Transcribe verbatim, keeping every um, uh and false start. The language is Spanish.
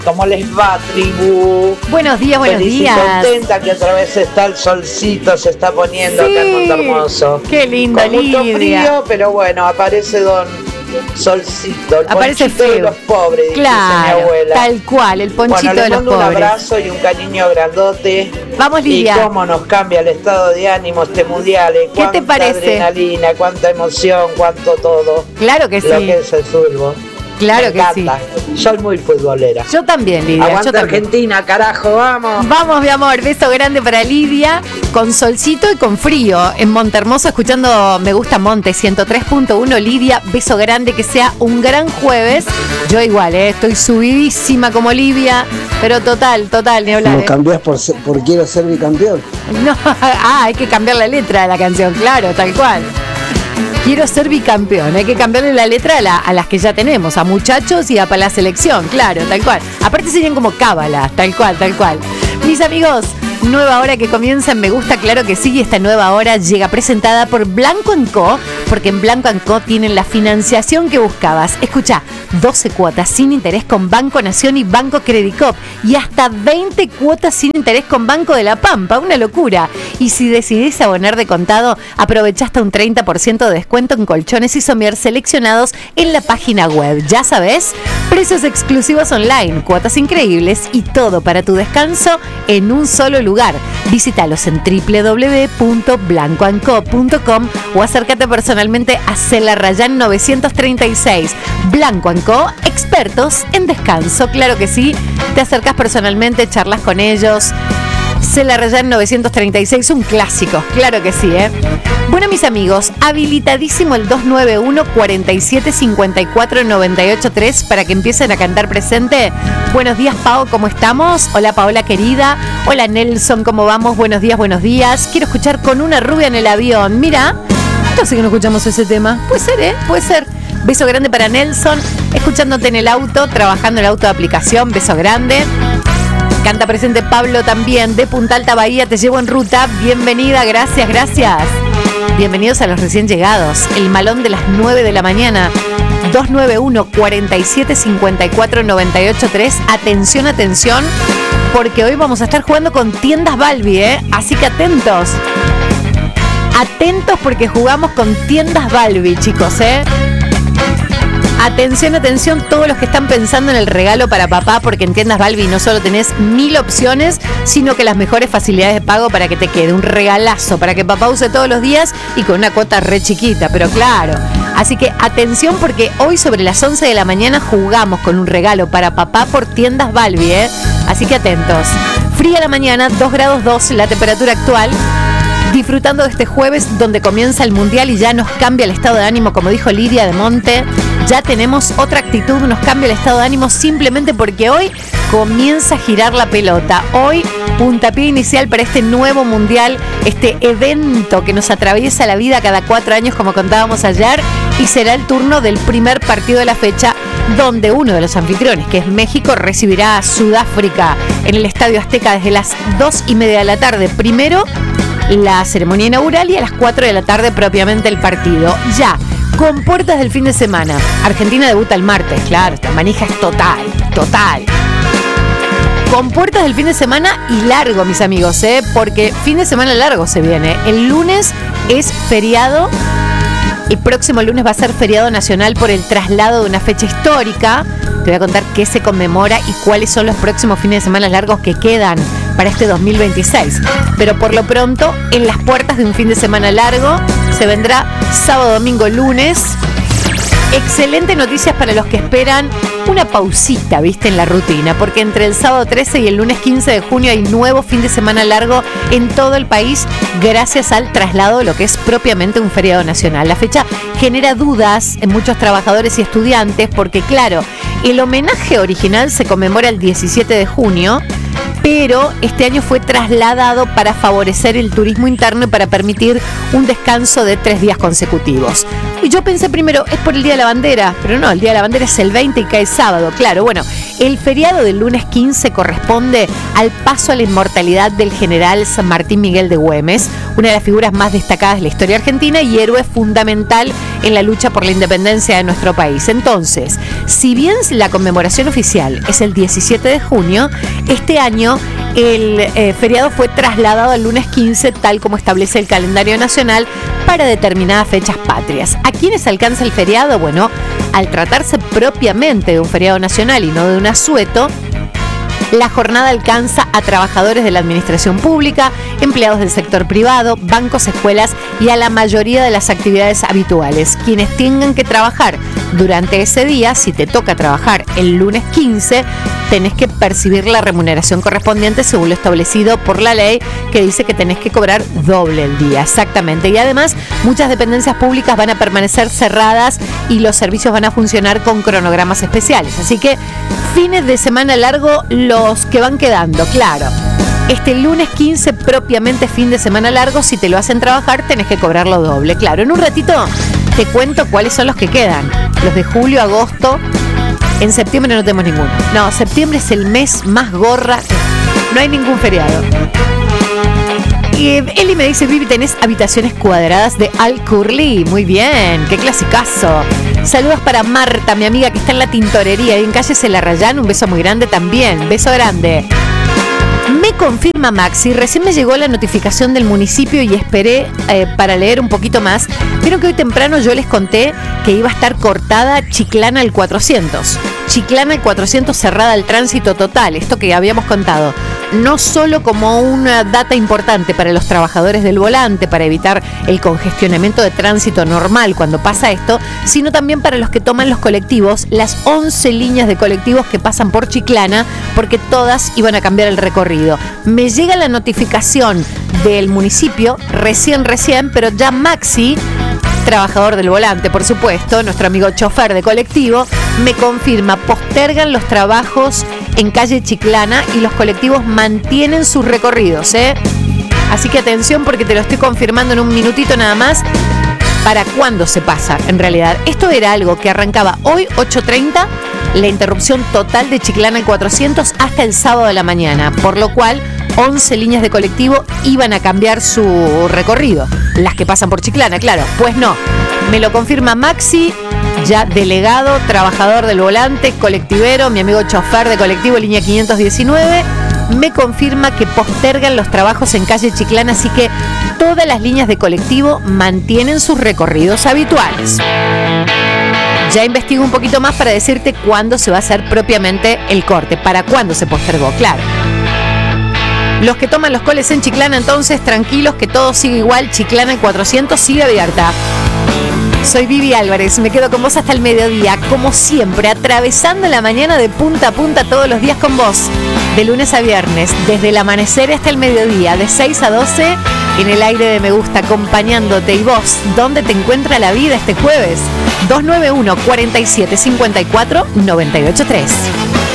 ¿Cómo les va, tribu? Buenos días, buenos Feliz días. Y contenta que otra vez está el solcito, se está poniendo sí, acá en Montehermoso. Qué lindo, Con mucho Lidia. frío, pero bueno, aparece don Solcito, el aparece ponchito feo. de los pobres, dice claro, mi abuela. Tal cual, el ponchito bueno, de los pobres. Un pobres. abrazo y un cariño grandote. Vamos, Lidia. Y cómo nos cambia el estado de ánimo este mundial. ¿eh? ¿Qué te parece? Cuánta adrenalina, cuánta emoción, cuánto todo. Claro que sí. Lo que es el fútbol. Claro Me que encanta. sí. Soy muy futbolera. Yo también, Lidia. Aguanta yo también. Argentina, carajo, vamos. Vamos, mi amor, beso grande para Lidia, con solcito y con frío, en Montehermoso, escuchando Me Gusta Monte, ciento tres punto uno, Lidia, beso grande, que sea un gran jueves. Yo igual, ¿eh? Estoy subidísima como Lidia, pero total, total, ni hablar. ¿Lo ¿eh? cambiás por, ser- por quiero ser bicampeón? No, ah, hay que cambiar la letra de la canción, claro, tal cual. Quiero ser bicampeón, hay que cambiarle la letra a, la, a las que ya tenemos, a muchachos y a para la selección, claro, tal cual. Aparte serían como cábalas, tal cual, tal cual. Mis amigos, nueva hora que comienza en Me Gusta, claro que sí, y esta nueva hora llega presentada por Blanco and Co, porque en Blanco and Co tienen la financiación que buscabas. Escucha, doce cuotas sin interés con Banco Nación y Banco Credicop, y hasta veinte cuotas sin interés con Banco de la Pampa, una locura. Y si decidís abonar de contado, aprovechá hasta un treinta por ciento de descuento en colchones y somier seleccionados en la página web. Ya sabes, precios exclusivos online, cuotas increíbles y todo para tu descanso en un solo lugar. Visítalos en doble u doble u doble u punto blanco and co punto com o acércate personalmente a Cela Rayán novecientos treinta y seis. Blanco and Co, expertos en descanso, claro que sí. Te acercas personalmente, charlas con ellos. Cela Rayán novecientos treinta y seis, un clásico, claro que sí, ¿eh? Bueno, mis amigos, habilitadísimo el dos nueve uno, cuatro siete cinco cuatro nueve ocho tres para que empiecen a cantar presente. Buenos días, Pau, ¿cómo estamos? Hola, Paola querida. Hola, Nelson, ¿cómo vamos? Buenos días, buenos días. Quiero escuchar Con una rubia en el avión. Mira, no sé que no escuchamos ese tema. Puede ser, ¿eh? Puede ser. Beso grande para Nelson, escuchándote en el auto, trabajando en el auto de aplicación. Beso grande. Canta presente Pablo también, de Punta Alta Bahía, te llevo en ruta. Bienvenida, gracias, gracias. Bienvenidos a los recién llegados. El malón de las nueve de la mañana. dos nueve uno, cuatro siete cinco cuatro nueve ocho tres. Atención, atención, porque hoy vamos a estar jugando con Tiendas Balbi, ¿eh? Así que atentos. Atentos porque jugamos con Tiendas Balbi, chicos, ¿eh? Atención, atención, todos los que están pensando en el regalo para papá, porque en Tiendas Balbi no solo tenés mil opciones, sino que las mejores facilidades de pago para que te quede un regalazo, para que papá use todos los días y con una cuota re chiquita, pero claro. Así que atención porque hoy sobre las once de la mañana jugamos con un regalo para papá por Tiendas Balbi, ¿eh? Así que atentos. Fría la mañana, dos grados dos la temperatura actual. Disfrutando de este jueves donde comienza el Mundial y ya nos cambia el estado de ánimo, como dijo Lidia de Monte. Ya tenemos otra actitud, nos cambia el estado de ánimo simplemente porque hoy comienza a girar la pelota. Hoy, puntapié inicial para este nuevo Mundial, este evento que nos atraviesa la vida cada cuatro años, como contábamos ayer, y será el turno del primer partido de la fecha, donde uno de los anfitriones, que es México, recibirá a Sudáfrica en el Estadio Azteca desde las dos y media de la tarde. Primero, la ceremonia inaugural y a las cuatro de la tarde propiamente el partido. Ya, con puertas del fin de semana. Argentina debuta el martes, claro, esta manija es total, total. Con puertas del fin de semana y largo, mis amigos, ¿eh? Porque fin de semana largo se viene. El lunes es feriado. El próximo lunes va a ser feriado nacional por el traslado de una fecha histórica. Te voy a contar qué se conmemora y cuáles son los próximos fines de semana largos que quedan para este dos mil veintiséis. Pero por lo pronto, en las puertas de un fin de semana largo, se vendrá sábado, domingo, lunes. Excelente noticias para los que esperan una pausita, viste, en la rutina, porque entre el sábado trece y el lunes quince de junio hay nuevo fin de semana largo en todo el país gracias al traslado de lo que es propiamente un feriado nacional. La fecha genera dudas en muchos trabajadores y estudiantes porque, claro, el homenaje original se conmemora el diecisiete de junio, pero este año fue trasladado para favorecer el turismo interno y para permitir un descanso de tres días consecutivos. Y yo pensé primero, es por el Día de la Bandera, pero no, el Día de la Bandera es el veinte y cae sábado, claro. Bueno, El feriado del lunes quince corresponde al paso a la inmortalidad del general San Martín Miguel de Güemes, una de las figuras más destacadas de la historia argentina y héroe fundamental en la lucha por la independencia de nuestro país. Entonces, si bien la conmemoración oficial es el diecisiete de junio, este año el eh, feriado fue trasladado al lunes quince, tal como establece el calendario nacional para determinadas fechas patrias. ¿A quiénes alcanza el feriado? Bueno, al tratarse propiamente de un feriado nacional y no de un asueto, la jornada alcanza a trabajadores de la administración pública, empleados del sector privado, bancos, escuelas y a la mayoría de las actividades habituales. Quienes tengan que trabajar durante ese día, si te toca trabajar el lunes quince, tenés que percibir la remuneración correspondiente según lo establecido por la ley, que dice que tenés que cobrar doble el día, exactamente. Y además, muchas dependencias públicas van a permanecer cerradas y los servicios van a funcionar con cronogramas especiales. Así que, fines de semana largo, los que van quedando, claro. Este lunes quince, propiamente fin de semana largo, si te lo hacen trabajar, tenés que cobrarlo doble. Claro, en un ratito te cuento cuáles son los que quedan. Los de julio, agosto. En septiembre no tenemos ninguno. No, septiembre es el mes más gorra. No hay ningún feriado. Y Eli me dice, Vivi, tenés habitaciones cuadradas de Alcurlí. Muy bien, qué clasicazo. Saludos para Marta, mi amiga que está en la tintorería y en calle Celarrayán. Un beso muy grande también. Beso grande. Me confirma Maxi, recién me llegó la notificación del municipio y esperé eh, para leer un poquito más. Vieron que hoy temprano yo les conté que iba a estar cortada Chiclana al cuatrocientos. Chiclana al cuatrocientos cerrada al tránsito total, esto que habíamos contado. No solo como una data importante para los trabajadores del volante, para evitar el congestionamiento de tránsito normal cuando pasa esto, sino también para los que toman los colectivos, las once líneas de colectivos que pasan por Chiclana, porque todas iban a cambiar el recorrido. Me llega la notificación del municipio, recién, recién, pero ya Maxi, trabajador del volante, por supuesto, nuestro amigo chofer de colectivo, me confirma, postergan los trabajos en calle Chiclana y los colectivos mantienen sus recorridos, ¿eh? Así que atención porque te lo estoy confirmando en un minutito nada más para cuándo se pasa, en realidad. Esto era algo que arrancaba hoy, ocho treinta, la interrupción total de Chiclana al cuatrocientos hasta el sábado de la mañana, por lo cual once líneas de colectivo iban a cambiar su recorrido. Las que pasan por Chiclana, claro. Pues no, me lo confirma Maxi, ya delegado, trabajador del volante, colectivero, mi amigo chofer de colectivo, línea quinientos diecinueve, me confirma que postergan los trabajos en calle Chiclana, así que todas las líneas de colectivo mantienen sus recorridos habituales. Ya investigo un poquito más para decirte cuándo se va a hacer propiamente el corte, para cuándo se postergó, claro. Los que toman los coles en Chiclana, entonces, tranquilos que todo sigue igual. Chiclana cuatrocientos sigue abierta. Soy Vivi Álvarez, me quedo con vos hasta el mediodía, como siempre, atravesando la mañana de punta a punta todos los días con vos. De lunes a viernes, desde el amanecer hasta el mediodía, de seis a doce, en el aire de Me Gusta, acompañándote. Y vos, ¿dónde te encuentra la vida este jueves? dos nueve uno, cuarenta y siete, cincuenta y cuatro, noventa y ocho tres.